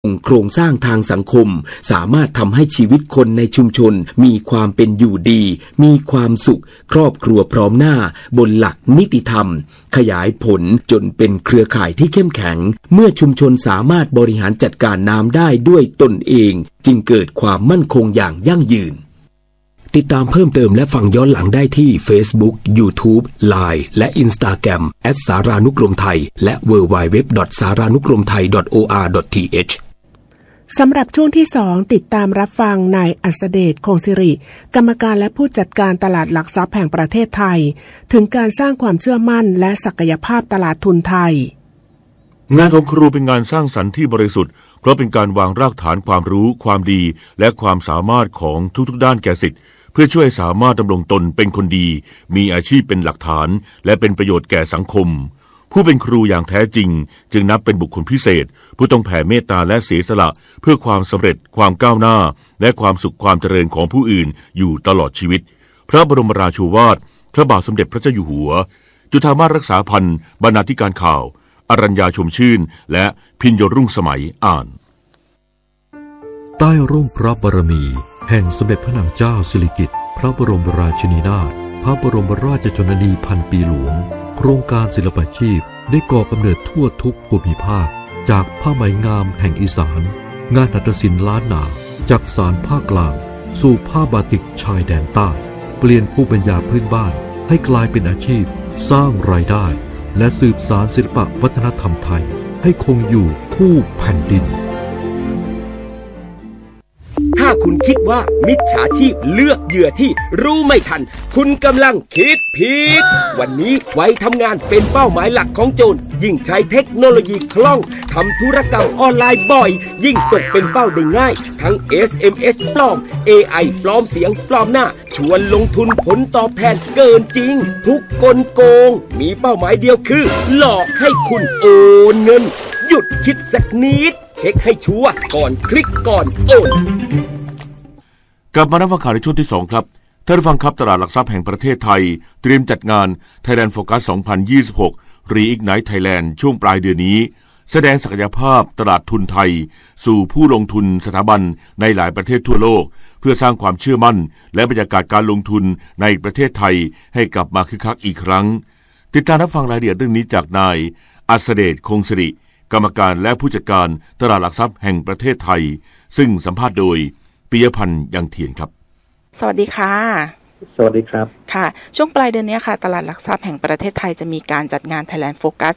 โครงสร้างทางสังคมสามารถทำให้ชีวิตคนในชุมชนมีความเป็นอยู่ดีมีความสุขครอบครัวพร้อมหน้าบนหลักนิติธรรมขยายผลจนเป็นเครือข่ายที่เข้มแข็งเมื่อชุมชนสามารถบริหารจัดการน้ำได้ด้วยตนเองจึงเกิดความมั่นคงอย่างยั่งยืนติดตามเพิ่มเติมและฟังย้อนหลังได้ที่ Facebook, YouTube, Line และ Instagram @สารานุกรมไทยและ www.saranukromthai.or.th สำหรับช่วงที่2ติดตามรับฟังนายอัสเดชคงสิริกรรมการและผู้จัดการตลาดหลักทรัพย์แห่งประเทศไทยถึงการสร้างความเชื่อมั่นและศักยภาพตลาดทุนไทยงานของครูเป็นงานสร้างสรรค์ที่บริสุทธิ์เพราะเป็นการวางรากฐานความรู้ความดีและความสามารถของทุกๆด้านแก่ศิษย์เพื่อช่วยสามารถดำรงตนเป็นคนดีมีอาชีพเป็นหลักฐานและเป็นประโยชน์แก่สังคมผู้เป็นครูอย่างแท้จริงจึงนับเป็นบุคคลพิเศษผู้ต้องแผ่เมตตาและเสียสละเพื่อความสำเร็จความก้าวหน้าและความสุขความเจริญของผู้อื่นอยู่ตลอดชีวิตพระบรมราโชวาทพระบาทสมเด็จพระเจ้าอยู่หัวจุฑามาสรักษาพันธ์บรรณาธิการข่าวอรัญญาชมชื่นและพิญโยรุ่งสมัยอ่านใต้ร่มพระบารมีแห่งสมเด็จพระนางเจ้าสิริกิติ์พระบรมราชินีนาถพระบรมราชชนนีพันปีหลวงโครงการศิลปาชีพได้ก่อกำเนิดทั่วทุกภูมิภาคจากผ้าไหมงามแห่งอีสานงานหัตถศิลป์ล้านนาจากสารภาคกลางสู่ผ้าบาติกชายแดนใต้เปลี่ยนภูมิปัญญาพื้นบ้านให้กลายเป็นอาชีพสร้างรายได้และสืบสานศิลปวัฒนธรรมไทยให้คงอยู่คู่แผ่นดินถ้าคุณคิดว่ามิจฉาชีพเลือกเหยื่อที่รู้ไม่ทันคุณกำลังคิดผิดวันนี้ไว้ทำงานเป็นเป้าหมายหลักของโจรยิ่งใช้เทคโนโลยีคล่องทำธุรกรรมออนไลน์บ่อยยิ่งตกเป็นเป้าได้ง่ายทั้ง SMS ปลอม AI ปลอมเสียงปลอมหน้าชวนลงทุนผลตอบแทนเกินจริงทุกกลโกงมีเป้าหมายเดียวคือหลอกให้คุณโอนเงินหยุดคิดสักนิดเช็คให้ชัวร์ก่อนคลิกก่อนโอนกลับมารับฟังข่าวในช่วงที่2ครับท่านผู้ฟังครับตลาดหลักทรัพย์แห่งประเทศไทยเตรียมจัดงาน Thailand Focus 2026 Reignite Thailand ช่วงปลายเดือนนี้แสดงศักยภาพตลาดทุนไทยสู่ผู้ลงทุนสถาบันในหลายประเทศทั่วโลกเพื่อสร้างความเชื่อมั่นและบรรยากาศการลงทุนในประเทศไทยให้กลับมาคึกคักอีกครั้งติดตามรับฟังรายละเอียดเรื่องนี้จากนายอัสเดชคงสิริกรรมการและผู้จัดการตลาดหลักทรัพย์แห่งประเทศไทยซึ่งสัมภาษณ์โดยปิยพันธ์ยังเทียนครับสวัสดีค่ะสวัสดีครับค่ะช่วงปลายเดือนนี้ค่ะตลาดหลักทรัพย์แห่งประเทศไทยจะมีการจัดงาน Thailand Focus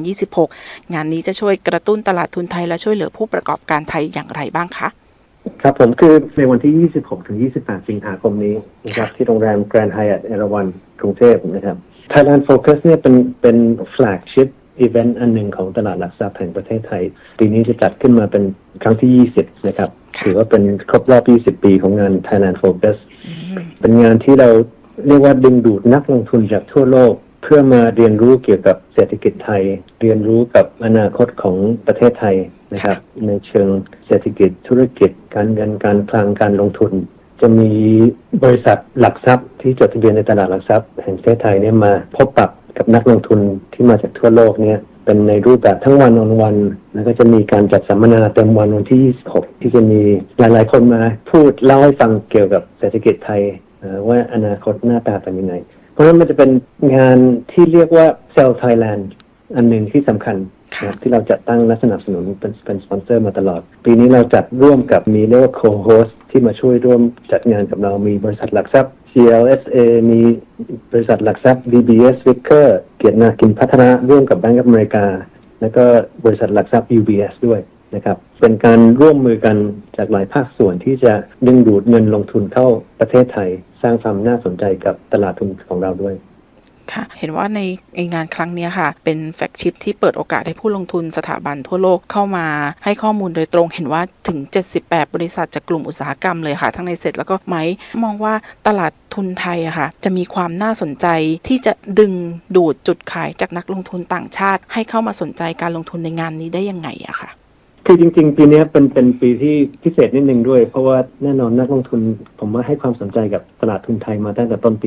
2026 งานนี้จะช่วยกระตุ้นตลาดทุนไทยและช่วยเหลือผู้ประกอบการไทยอย่างไรบ้างคะครับผมคือในวันที่ 26-28 สิงหาคมนี้นะครับที่โรงแรม Grand Hyatt เอราวัณกรุงเทพนะครับ Thailand Focus เนี่ยเป็น flagship event อันหนึ่งของตลาดหลักทรัพย์แห่งประเทศไทยปีนี้จะจัดขึ้นมาเป็นครั้งที่20นะครับถือว่าเป็นครบรอบ20ปีของงาน Thailand Focus เป็นงานที่เราเรียกว่าดึงดูดนักลงทุนจากทั่วโลกเพื่อมาเรียนรู้เกี่ยวกับเศรษฐกิจไทยเรียนรู้กับอนาคตของประเทศไทยนะครับในเชิงเศรษฐกิจธุรกิจการเงินการคลังการลงทุนจะมีบริษัทหลักทรัพย์ที่จดทะเบียนในตลาดหลักทรัพย์แห่งประเทศไทยเนี่ยมาพบปะกับนักลงทุนที่มาจากทั่วโลกเนี่ยเป็นในรูปแบบทั้งวันวันแล้วก็จะมีการจัดสัมมนาเต็มวันที่26ที่จะมีหลายๆคนมาพูดเล่าให้ฟังเกี่ยวกับเศรษฐกิจไทยว่าอนาคตหน้าตาเป็นยังไงเพราะฉะนั้นมันจะเป็นงานที่เรียกว่า Sell Thailand อันหนึ่งที่สำคัญที่เราจัดตั้งและสนับสนุนเป็นสปอนเซอร์มาตลอดปีนี้เราจัดร่วมกับมีเรียกว่า Co-host ที่มาช่วยร่วมจัดงานกับเรามีบริษัทหลักทรัพย์ CLSA มีบริษัทหลักทรัพย์ DBS Vickers เกียรตินาคินพัฒนาร่วมกับ Bank of America แล้วก็บริษัทหลักทรัพย์ UBS ด้วยนะครับเป็นการร่วมมือกันจากหลายภาคส่วนที่จะดึงดูดเงินลงทุนเข้าประเทศไทยสร้างความน่าสนใจกับตลาดทุนของเราด้วยค่ะเห็นว่าในงานครั้งนี้ค่ะเป็นแฟลกชิพที่เปิดโอกาสให้ผู้ลงทุนสถาบันทั่วโลกเข้ามาให้ข้อมูลโดยตรงเห็นว่าถึง78บริษัทจากกลุ่มอุตสาหกรรมเลยค่ะทั้งในเซ็ตแล้วก็ไม้มองว่าตลาดทุนไทยอะค่ะจะมีความน่าสนใจที่จะดึงดูดจุดขายจากนักลงทุนต่างชาติให้เข้ามาสนใจการลงทุนในงานนี้ได้ยังไงอะค่ะคือจริงๆปีนี้เป็นปีที่พิเศษนิดนึงด้วยเพราะว่าแน่นอนนักลงทุนผมว่าให้ความสนใจกับตลาดทุนไทยมาตั้งแต่ต้นปี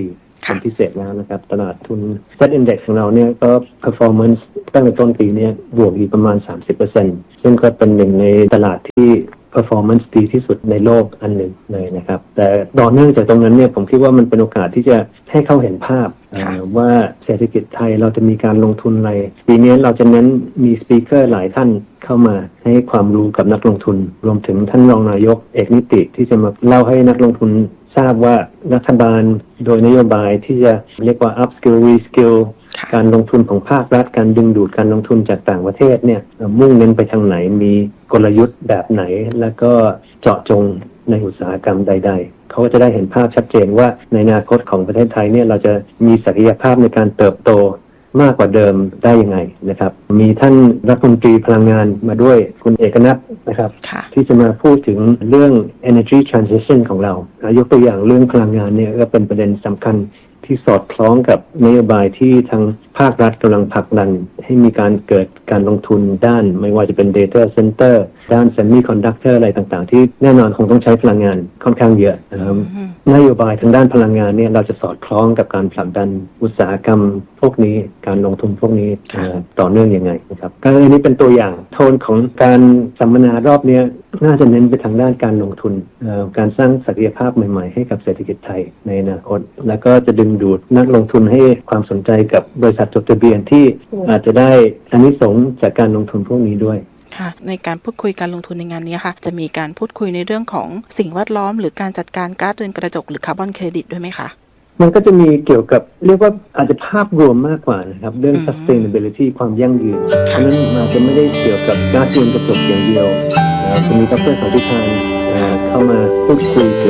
เป็นพิเศษแล้วนะครับตลาดทุน Set Index ของเราเนี่ยก็ performance ตั้งแต่ต้นปีเนี่ยบวกอยู่ประมาณ 30% ซึ่งก็เป็นหนึ่งในตลาดที่ performance ดีที่สุดในโลกอันหนึ่งเลยนะครับแต่ต่อเนื่องจากตรงนั้นเนี่ยผมคิดว่ามันเป็นโอกาสที่จะให้เขาเห็นภาพว่าเศรษฐกิจไทยเราจะมีการลงทุนอะไรปีนี้เราจะเน้นมีสปีกเกอร์หลายท่านเข้ามาให้ความรู้กับนักลงทุนรวมถึงท่านรองนายกเอกนิติที่จะมาเล่าให้นักลงทุนทราบว่ารัฐบาลโดยนโยบายที่จะเรียกว่า upskill reskill การลงทุนของภาครัฐการดึงดูดการลงทุนจากต่างประเทศเนี่ยมุ่งเน้นไปทางไหนมีกลยุทธ์แบบไหนแล้วก็เจาะจงในอุตสาหกรรมใดๆเขาก็จะได้เห็นภาพชัดเจนว่าในอนาคตของประเทศไทยเนี่ยเราจะมีศักยภาพในการเติบโตมากกว่าเดิมได้ยังไงนะครับมีท่านรัฐมนตรีพลังงานมาด้วยคุณเอกนัทนะครับที่จะมาพูดถึงเรื่อง energy transition ของเรายกตัวอย่างเรื่องพลังงานเนี่ยก็เป็นประเด็นสำคัญที่สอดคล้องกับนโยบายที่ทางภาครัฐกำลังผลักดันให้มีการเกิดการลงทุนด้านไม่ว่าจะเป็น data center ด้าน semiconductor อะไรต่างๆที่แน่นอนคงต้องใช้พลังงานค่อนข้างเยอะนโยบายทางด้านพลังงานเนี่ยเราจะสอดคล้องกับการผลักดันอุตสาหกรรมพวกนี้การลงทุนพวกนี้ต่อเนื่องยังไงนะครับก็อันนี้เป็นตัวอย่างโทนของการสัมมนารอบนี้น่าจะเน้นไปทางด้านการลงทุนการสร้างศักยภาพใหม่ๆให้กับเศรษฐกิจไทยในอนาคตแล้วก็จะดึงดูดนักลงทุนให้ความสนใจกับบริษัทจดทะเบียนที่อาจจะได้อานิสงส์จากการลงทุนพวกนี้ด้วยค่ะในการพูดคุยการลงทุนในงานนี้ค่ะจะมีการพูดคุยในเรื่องของสิ่งแวดล้อมหรือการจัดการก๊าซเรือนกระจกหรือคาร์บอนเครดิตด้วยไหมคะมันก็จะมีเกี่ยวกับเรียกว่าอาจจะภาพรวมมากกว่านะครับเรื่อง sustainability ความยั่งยืนเพราะนั้นมันจะไม่ได้เกี่ยวกับก๊าซเรือนกระจกอย่างเดียวจะมีดร.สันติพานเข้ามาพูดคุยเกี่ยว